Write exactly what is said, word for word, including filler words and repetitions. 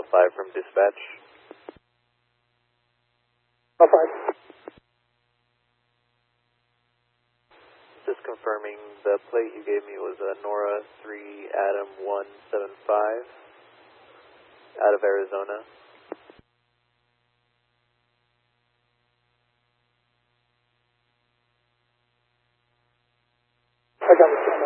five from dispatch. Oh, five. Just confirming the plate you gave me was a Nora three Adam one seven five out of Arizona. I got it.